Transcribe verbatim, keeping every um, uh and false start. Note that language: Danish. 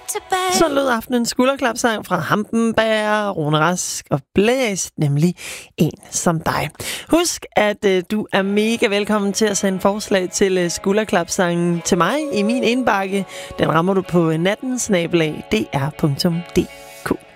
Så lød aftenens skulderklapsang fra Hampenberg, Rune Rask og Blæst, nemlig En som dig. Husk, at uh, du er mega velkommen til at sende forslag til uh, skulderklapsangen til mig i min indbakke. Den rammer du på natten snabel-a d r punktum d k.